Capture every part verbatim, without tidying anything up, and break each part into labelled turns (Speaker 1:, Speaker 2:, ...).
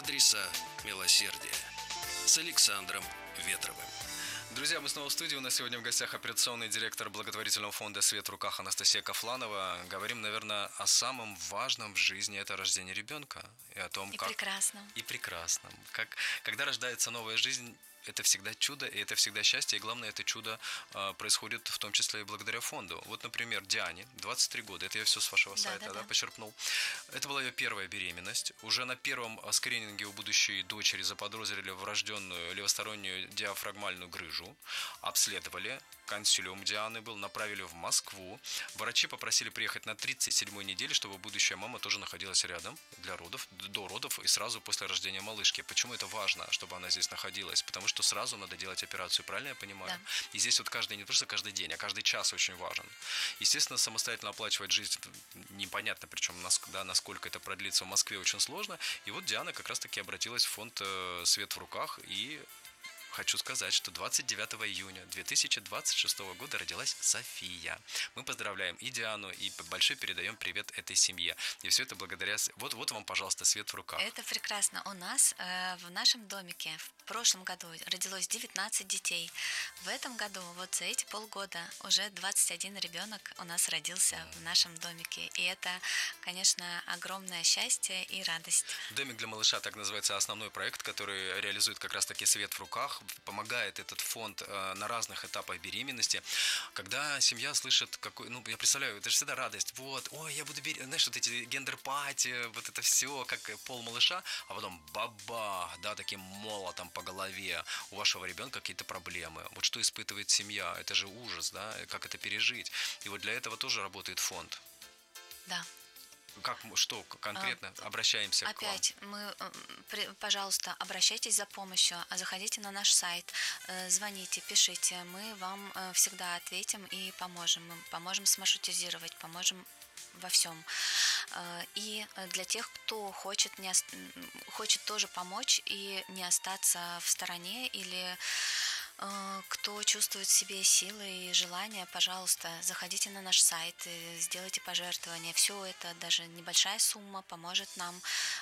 Speaker 1: Адреса милосердия с Александром Ветровым.
Speaker 2: Друзья, мы снова в студии. У нас сегодня в гостях операционный директор благотворительного фонда «Свет в руках» Анастасия Кафланова. Говорим, наверное, о самом важном в жизни – это рождение ребенка. И о том,
Speaker 3: и
Speaker 2: как...
Speaker 3: прекрасном.
Speaker 2: И прекрасном. Как... Когда рождается новая жизнь, это всегда чудо, и это всегда счастье, и главное, это чудо э, происходит в том числе и благодаря фонду. Вот, например, Диане, двадцать три года, это я все с вашего сайта, да, да, да, почерпнул. Это была ее первая беременность. Уже на первом скрининге у будущей дочери заподозрили врожденную левостороннюю диафрагмальную грыжу, обследовали, консилиум Дианы был, направили в Москву. Врачи попросили приехать на тридцать седьмой неделе, чтобы будущая мама тоже находилась рядом для родов, до родов и сразу после рождения малышки. Почему это важно, чтобы она здесь находилась? Потому что сразу надо делать операцию, правильно я понимаю? Да. И здесь вот каждый, не просто каждый день, а каждый час очень важен. Естественно, самостоятельно оплачивать жизнь непонятно, причем да, насколько это продлится в Москве, очень сложно. И вот Диана как раз-таки обратилась в фонд «Свет в руках» и... Хочу сказать, что двадцать девятого июня две тысячи двадцать шестого года родилась София. Мы поздравляем и Диану, и большой передаем привет этой семье. И все это благодаря... Вот, вот вам, пожалуйста, свет в руках.
Speaker 3: Это прекрасно. У нас э, в нашем домике в прошлом году родилось девятнадцать детей. В этом году, вот за эти полгода, уже двадцать один ребенок у нас родился mm. в нашем домике. И это, конечно, огромное счастье и радость.
Speaker 2: «Домик для малыша» — так называется основной проект, который реализует как раз-таки «Свет в руках». Помогает этот фонд э, на разных этапах беременности. Когда семья слышит, какой, ну, я представляю, это же всегда радость. Вот, ой, я буду беременна, знаешь, вот эти гендер-пати, вот это все, как пол малыша, а потом баба, да, таким молотом по голове. У вашего ребенка какие-то проблемы. Вот что испытывает семья, это же ужас, да, как это пережить. И вот для этого тоже работает фонд.
Speaker 3: Да.
Speaker 2: Как, что конкретно? Обращаемся
Speaker 3: Опять
Speaker 2: к вам.
Speaker 3: мы, пожалуйста, обращайтесь за помощью, заходите на наш сайт, звоните, пишите, мы вам всегда ответим и поможем. Мы поможем смаршрутизировать, поможем во всем. И для тех, кто хочет, не, хочет тоже помочь и не остаться в стороне, или кто чувствует в себе силы и желание, пожалуйста, заходите на наш сайт, и сделайте пожертвование. Все это, даже небольшая сумма, поможет нам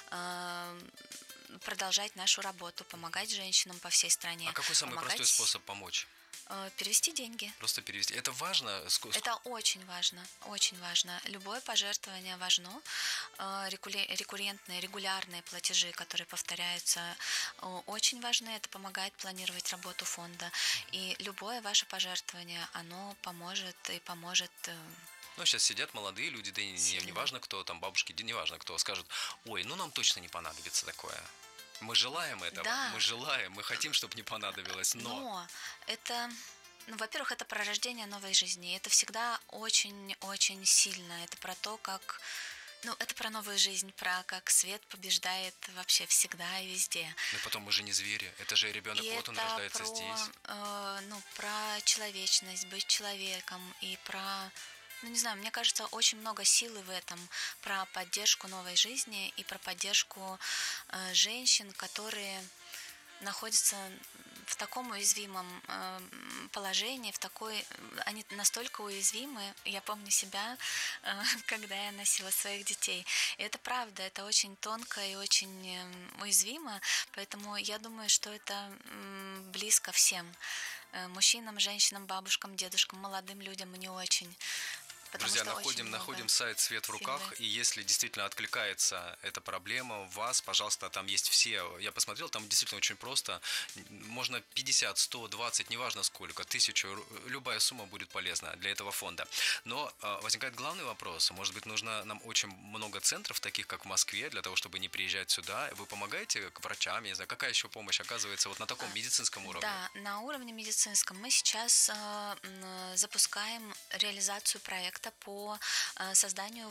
Speaker 3: продолжать нашу работу, помогать женщинам по всей стране.
Speaker 2: А какой самый
Speaker 3: помогать...
Speaker 2: простой способ помочь?
Speaker 3: Перевести деньги.
Speaker 2: Просто перевести. Это важно?
Speaker 3: Это очень важно, очень важно. Любое пожертвование важно. Рекуррентные, регулярные платежи, которые повторяются, очень важны. Это помогает планировать работу фонда. И любое ваше пожертвование, оно поможет и поможет...
Speaker 2: Ну, сейчас сидят молодые люди, да и не, не важно кто, там бабушки, да не важно кто, скажут, ой, ну нам точно не понадобится такое. Мы желаем этого,
Speaker 3: да.
Speaker 2: мы желаем, мы хотим, чтобы не понадобилось, но...
Speaker 3: Но это, ну, во-первых, это про рождение новой жизни. Это всегда очень-очень сильно. Это про то, как... Ну, это про новую жизнь, про как свет побеждает вообще всегда и везде.
Speaker 2: Но потом мы же не звери. Это же ребенок, и вот он рождается
Speaker 3: про,
Speaker 2: здесь.
Speaker 3: Э, ну, про человечность, быть человеком и про... Ну, не знаю, мне кажется, очень много силы в этом, про поддержку новой жизни и про поддержку э, женщин, которые находятся в таком уязвимом э, положении, в такой, они настолько уязвимы. Я помню себя, э, когда я носила своих детей. И это правда, это очень тонко и очень э, уязвимо, поэтому я думаю, что это э, близко всем. Э, мужчинам, женщинам, бабушкам, дедушкам, молодым людям и не очень.
Speaker 2: Друзья, находим, находим сайт «Свет в руках», силы. И если действительно откликается эта проблема у вас, пожалуйста, там есть все, я посмотрел, там действительно очень просто, можно пятьдесят, сто, двадцать, неважно сколько, тысячу, любая сумма будет полезна для этого фонда. Но э, возникает главный вопрос, может быть, нужно нам очень много центров, таких как в Москве, для того, чтобы не приезжать сюда, вы помогаете к врачам, я не знаю, какая еще помощь оказывается вот на таком медицинском уровне?
Speaker 3: Да, на уровне медицинском мы сейчас э, запускаем реализацию проекта по созданию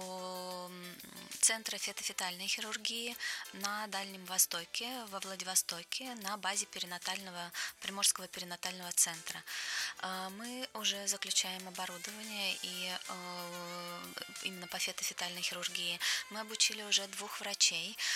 Speaker 3: центра фетофетальной хирургии на Дальнем Востоке, во Владивостоке, на базе перинатального, Приморского перинатального центра. Мы уже заключаем оборудование и именно по фетофетальной хирургии. Мы обучили уже двух врачей.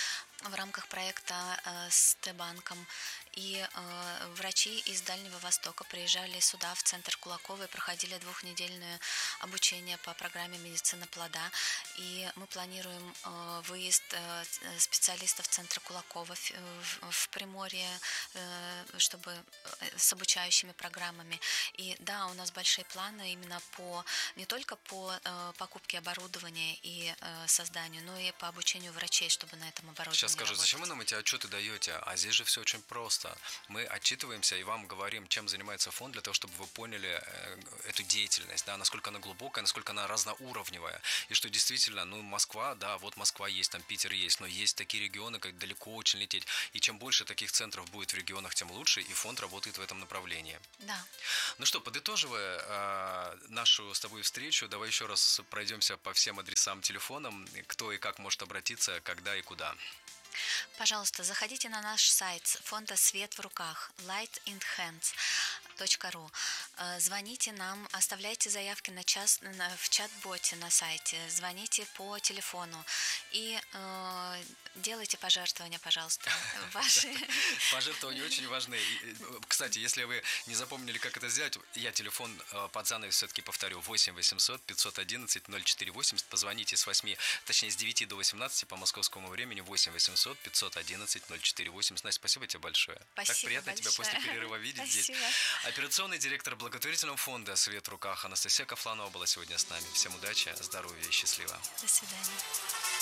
Speaker 3: в рамках проекта э, с Т-банком. И э, врачи из Дальнего Востока приезжали сюда, в центр Кулакова, и проходили двухнедельное обучение по программе «Медицина плода». И мы планируем э, выезд э, специалистов центра Кулакова в, в, в Приморье, э, чтобы э, с обучающими программами. И да, у нас большие планы именно по не только по э, покупке оборудования и э, созданию, но и по обучению врачей, чтобы на этом оборудовании
Speaker 2: Сейчас скажу,
Speaker 3: работать.
Speaker 2: зачем вы нам эти отчеты даете? А здесь же все очень просто. Мы отчитываемся и вам говорим, чем занимается фонд, для того, чтобы вы поняли э, эту деятельность, да, насколько она глубокая, насколько она разноуровневая. И что действительно, ну, Москва, да, вот Москва есть, там Питер есть, но есть такие регионы, как далеко очень лететь. И чем больше таких центров будет в регионах, тем лучше, и фонд работает в этом направлении.
Speaker 3: Да.
Speaker 2: Ну что, подытоживая э, нашу с тобой встречу, давай еще раз пройдемся по всем адресам, телефонам, кто и как может обратиться, когда и куда.
Speaker 3: Пожалуйста, заходите на наш сайт фонда «Свет в руках» light in hands точка ру. Звоните нам, оставляйте заявки на час, на, в чат-боте на сайте, звоните по телефону и э, делайте пожертвования, пожалуйста, ваши.
Speaker 2: Пожертвования очень важны. Кстати, если вы не запомнили, как это сделать, я телефон под занавес все-таки повторю: восемь восемьсот пятьсот одиннадцать ноль четыре восемьдесят. Позвоните с восьми, точнее с девяти до восемнадцати по московскому времени. Восемь восемьсот пятьсот одиннадцать ноль четыре восемьдесят. Настя, спасибо тебе большое.
Speaker 3: Спасибо.
Speaker 2: Так приятно
Speaker 3: большое.
Speaker 2: тебя после перерыва видеть
Speaker 3: Спасибо.
Speaker 2: здесь. Операционный директор благотворительного фонда «Свет в руках» Анастасия Кафланова была сегодня с нами. Всем удачи, здоровья и счастливо.
Speaker 3: До свидания.